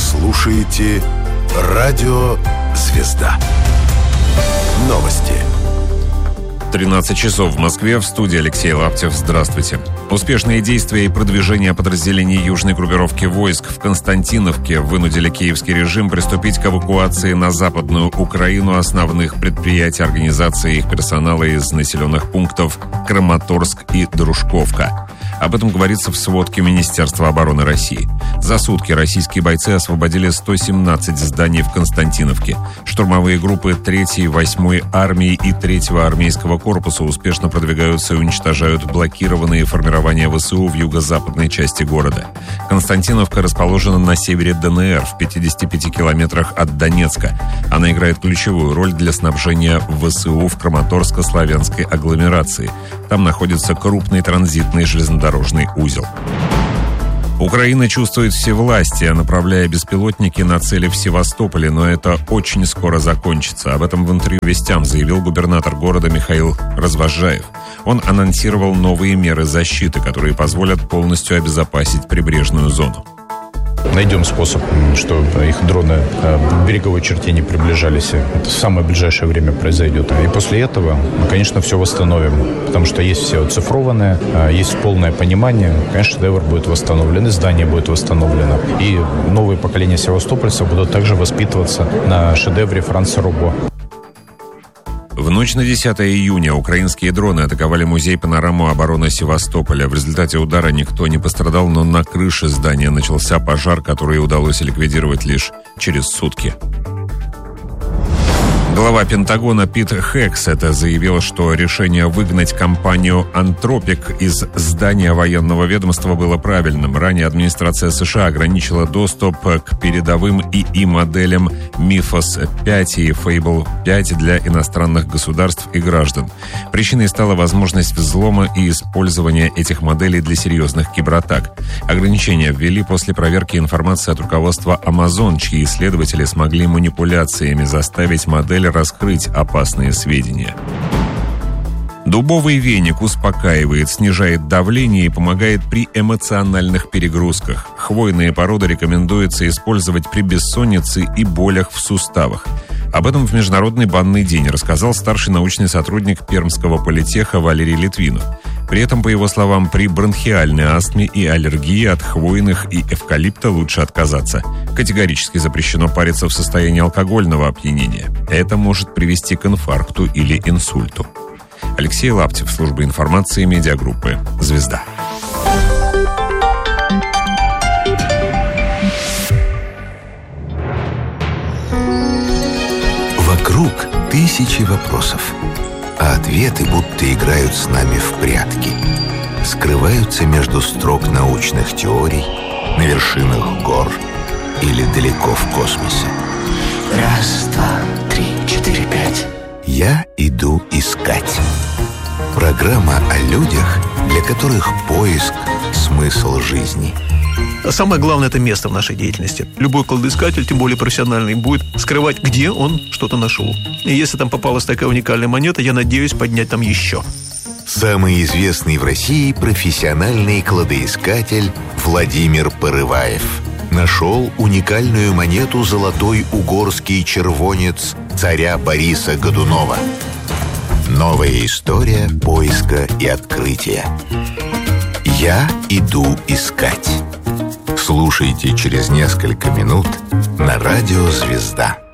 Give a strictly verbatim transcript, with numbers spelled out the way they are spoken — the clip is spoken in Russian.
слушаете Радио Звезда. Новости. тринадцать часов в Москве, в студии Алексей Лаптев. Здравствуйте. Успешные действия и продвижение подразделений южной группировки войск в Константиновке вынудили киевский режим приступить к эвакуации на Западную Украину основных предприятий организации и их персонала из населенных пунктов Краматорск и Дружковка. Об этом говорится в сводке Министерства обороны России. За сутки российские бойцы освободили сто семнадцать зданий в Константиновке. Штурмовые группы третьей, восьмой армии и третьего армейского корпуса успешно продвигаются и уничтожают блокированные формирования ВСУ в юго-западной части города. Константиновка расположена на севере ДНР, в пятидесяти пяти километрах от Донецка. Она играет ключевую роль для снабжения ВСУ в Краматорско-славянской агломерации. Там находится крупный транзитный железнодорожный узел. Украина чувствует всевластие, направляя беспилотники на цели в Севастополе, но это очень скоро закончится. Об этом в интервью «Вестям» заявил губернатор города Михаил Развозжаев. Он анонсировал новые меры защиты, которые позволят полностью обезопасить прибрежную зону. Найдем способ, чтобы их дроны к береговой черте не приближались. Это в самое ближайшее время произойдет. И после этого мы, конечно, все восстановим. Потому что есть все оцифрованное, есть полное понимание. Конечно, шедевр будет восстановлен, и здание будет восстановлено. И новые поколения севастопольцев будут также воспитываться на шедевре Франца Рубо. В ночь на десятое июня украинские дроны атаковали музей «Панораму обороны Севастополя». В результате удара никто не пострадал, но на крыше здания начался пожар, который удалось ликвидировать лишь через сутки. Глава Пентагона Пит Хексет заявил, что решение выгнать компанию «Антропик» из здания военного ведомства было правильным. Ранее администрация США ограничила доступ к передовым ИИ-моделям Мифос пять и Фейбл пять для иностранных государств и граждан. Причиной стала возможность взлома и использования этих моделей для серьезных кибератак. Ограничения ввели после проверки информации от руководства Amazon, чьи исследователи смогли манипуляциями заставить модель раскрыть опасные сведения. Дубовый веник успокаивает, снижает давление и помогает при эмоциональных перегрузках. Хвойные породы рекомендуется использовать при бессоннице и болях в суставах. Об этом в Международный банный день рассказал старший научный сотрудник Пермского политеха Валерий Литвинов. При этом, по его словам, при бронхиальной астме и аллергии от хвойных и эвкалипта лучше отказаться. Категорически запрещено париться в состоянии алкогольного опьянения. Это может привести к инфаркту или инсульту. Алексей Лаптев, служба информации медиагруппы «Звезда». Вокруг тысячи вопросов, а ответы будто играют с нами в прятки. Скрываются между строк научных теорий, на вершинах гор или далеко в космосе. Раз, два, три, четыре, пять. Я иду искать. Программа о людях, для которых поиск – смысл жизни. Самое главное – это место в нашей деятельности. Любой кладоискатель, тем более профессиональный, будет скрывать, где он что-то нашел. И если там попалась такая уникальная монета, я надеюсь поднять там еще. Самый известный в России профессиональный кладоискатель Владимир Порываев нашел уникальную монету «Золотой угорский червонец» царя Бориса Годунова. Новая история поиска и открытия. Я иду искать. Слушайте через несколько минут на радио «Звезда».